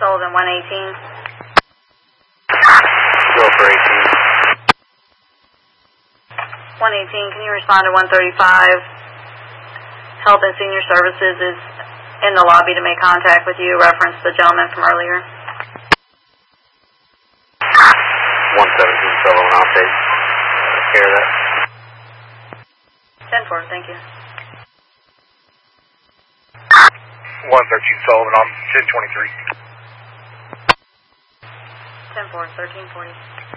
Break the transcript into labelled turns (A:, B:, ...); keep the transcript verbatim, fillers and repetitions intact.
A: Sullivan, one eighteen.
B: Go for eighteen.
A: one eighteen, can you respond to one thirty-five? Health and Senior Services is in the lobby to make contact with you, reference the gentleman from earlier.
B: one seventeen Sullivan, I'll take care of that.
A: ten four, thank you.
C: one thirteen Sullivan, I'm ten twenty-three.
A: ten four, thirteen forty.